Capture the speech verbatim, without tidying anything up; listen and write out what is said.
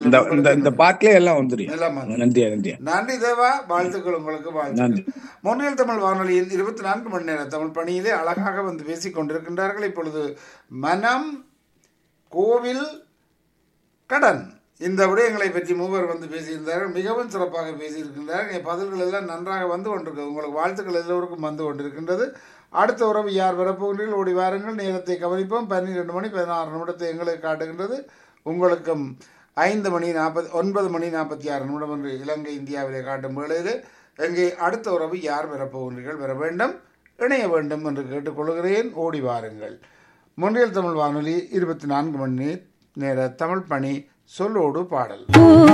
இந்த இந்த இந்த பாட்டிலே எல்லாம் வந்துடும். எல்லாம் வந்து. நன்றியா நன்றியா நன்றி தேவா, வாழ்த்துக்கள் உங்களுக்கு, வாழ்த்துக்கள். நன்றி. முன்னில் தமிழ் வானொலியில் இருபத்தி நான்கு மணி நேர தமிழ் பணியிலே அழகாக வந்து பேசிக் கொண்டிருக்கின்றார்கள். இப்பொழுது மனம், கோவில், கடன் இந்த விடயங்களை பற்றி மூவர் வந்து பேசியிருந்தார்கள். மிகவும் சிறப்பாக பேசியிருக்கின்றார்கள். பதில்கள் எல்லாம் நன்றாக வந்து கொண்டிருக்கிறது. உங்களுக்கு வாழ்த்துக்கள் எல்லோருக்கும் வந்து கொண்டிருக்கின்றது. அடுத்த உறவு யார் வரப்போகிறீர்கள்? ஓடி வாருங்கள். நேரத்தை கவனிப்போம். பன்னிரெண்டு மணி பதினாறு நிமிடத்தை எங்களுக்கு காட்டுகின்றது. உங்களுக்கும் ஐந்து மணி நாற்பது ஒன்பது மணி நாற்பத்தி ஆறு நிமிடம் என்று இலங்கை இந்தியாவிலே காட்டும் வேளையில் எங்கே அடுத்த உறவு யார் வரப்போகிறீர்கள்? வர வேண்டும், இணைய வேண்டும் என்று கேட்டுக்கொள்கிறேன். ஓடி வாருங்கள். முன்னில் தமிழ் வானொலி இருபத்தி நான்கு மணி நேர தமிழ் பணி சொல்லோடு பாடல்.